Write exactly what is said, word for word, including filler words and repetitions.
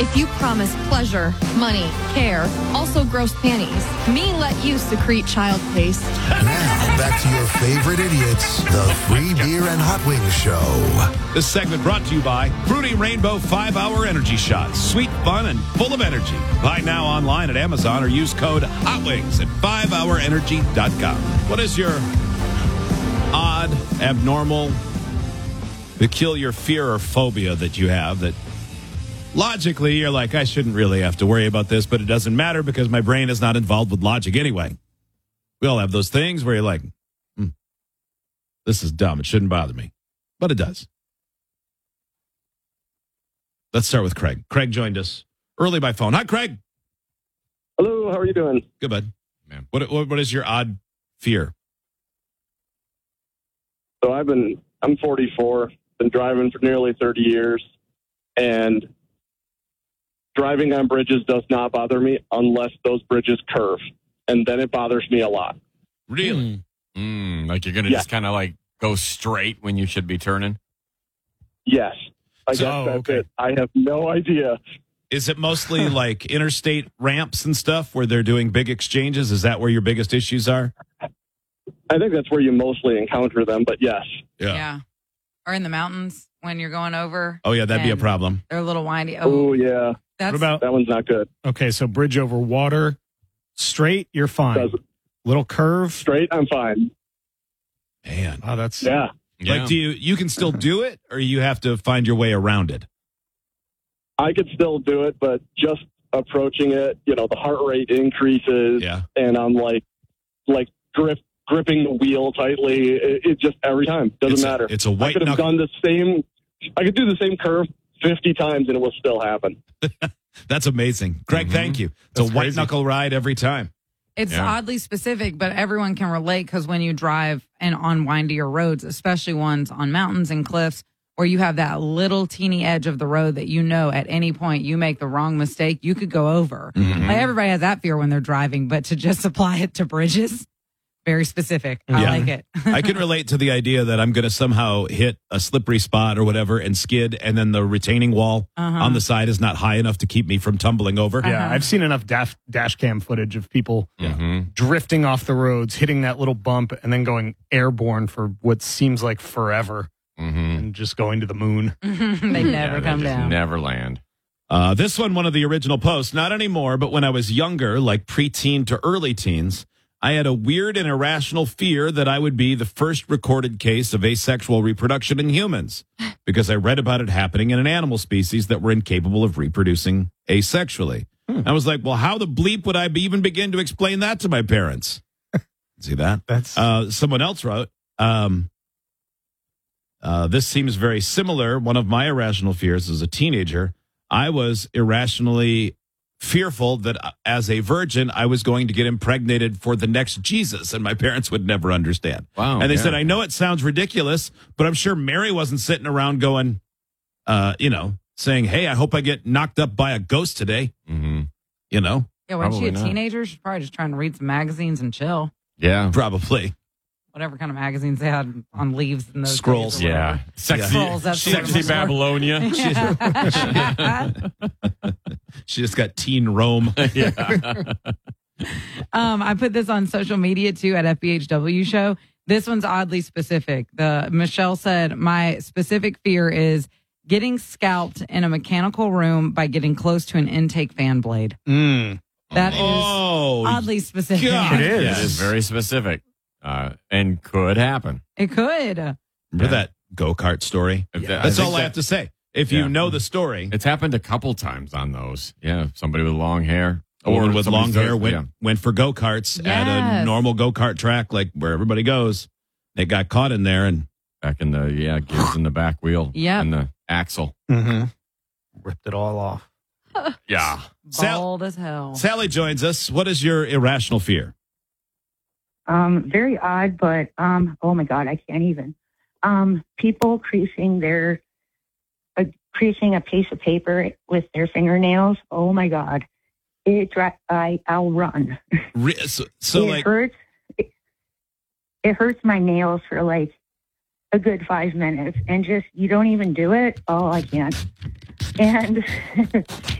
If you promise pleasure, money, care, also gross panties, me let you secrete child paste. Now, back to your favorite idiots, the Free Beer and Hot Wings Show. This segment brought to you by Fruity Rainbow five hour Energy Shots. Sweet, fun, and full of energy. Buy now online at Amazon or use code HOTWINGS at five hour energy dot com. What is your odd, abnormal, peculiar fear or phobia that you have that logically you're like, I shouldn't really have to worry about this, but it doesn't matter because my brain is not involved with logic anyway? We all have those things where you're like, hmm, this is dumb. It shouldn't bother me. But it does. Let's start with Craig. Craig joined us early by phone. Hi, Craig. Hello, how are you doing? Good, bud. Man. What, what What is your odd fear? So I've been, I'm forty-four, been driving for nearly thirty years, and driving on bridges does not bother me unless those bridges curve, and then it bothers me a lot. Really? Mm, like you're going to Yeah. just kind of like go straight when you should be turning? Yes. I So, guess that's okay. it. I have no idea. Is it mostly like interstate ramps and stuff where they're doing big exchanges? Is that where your biggest issues are? I think that's where you mostly encounter them, but yes. Yeah. Or in the mountains when you're going over. Oh, yeah, that'd be a and problem. They're a little windy. Oh, Oh, yeah. that's What about, That one's not good. okay, so bridge over water, straight, you're fine. Does Little curve. straight, I'm fine. Man. Oh, that's Yeah. Like, do you, you can still do it or you have to find your way around it? I could still do it, but just approaching it, you know, the heart rate increases, Yeah. and I'm like, like grip, gripping the wheel tightly. It, it just every time doesn't It's a- matter. it's a I white could have knuckle. done the same. I could do the same curve fifty times, and it will still happen. That's amazing. Craig, Mhm. thank you. It's That's a white crazy. knuckle ride every time. It's Yeah. oddly specific, but everyone can relate because when you drive and on windier roads, especially ones on mountains and cliffs, where you have that little teeny edge of the road that you know at any point you make the wrong mistake, you could go over. Mhm. Like everybody has that fear when they're driving, but to just apply it to bridges, very specific. I Yeah. like it. I can relate to the idea that I'm going to somehow hit a slippery spot or whatever and skid, and then the retaining wall Uh-huh. on the side is not high enough to keep me from tumbling over. Yeah, Uh-huh. I've seen enough dash, dash cam footage of people Mhm. drifting off the roads, hitting that little bump, and then going airborne for what seems like forever, Mhm. and just going to the moon. they Yeah, never they come just down. Never land. Uh, this one, one of the original posts, not anymore, but when I was younger, like preteen to early teens, I had a weird and irrational fear that I would be the first recorded case of asexual reproduction in humans because I read about it happening in an animal species that were incapable of reproducing asexually. I was like, well, how the bleep would I be even begin to explain that to my parents? See that? That's Uh, someone else wrote, um, uh, this seems very similar. One of my irrational fears as a teenager, I was irrationally fearful that uh, as a virgin, I was going to get impregnated for the next Jesus, and my parents would never understand. Wow. and they yeah. said, I know it sounds ridiculous, but I'm sure Mary wasn't sitting around going, uh, you know, saying, hey, I hope I get knocked up by a ghost today. Mhm. You know, Yeah, when she Probably a not. teenager, she's probably just trying to read some magazines and chill. Yeah. probably. Whatever kind of magazines they had on leaves in those Scrolls. days or Yeah. whatever. Sexy, Scrolls, that's the sexy word. Babylonia. She just got teen Rome. yeah. Um, I put this on social media too at F B H W show. This one's oddly specific. The Michelle said, my specific fear is getting scalped in a mechanical room by getting close to an intake fan blade. mm, That is Oh, oddly specific. God. It is. Yeah, it is very specific uh, and could happen. It could. remember Yeah. that go-kart story? If that- That's think all I that- have to say. If you Yeah. know the story, It's happened a couple times on those. Yeah, somebody with long hair. a woman with somebody's- long hair went, yeah. went for go-karts at a Yes. normal go-kart track, like where everybody goes. They got caught in there, and Back in the, yeah, gears in the back wheel. Yep. And the axle. mm-hmm. Ripped it all off. Yeah. Sal- Bald as hell. Sally joins us. What is your irrational fear? Um, very odd, but um, oh my God, I can't even. Um, people creasing their, uh, creasing a piece of paper with their fingernails. Oh my God, it dri- I I'll run. Re- So, so it like, hurts. It, it hurts my nails for like a good five minutes, and just you don't even do it. Oh, I can't. And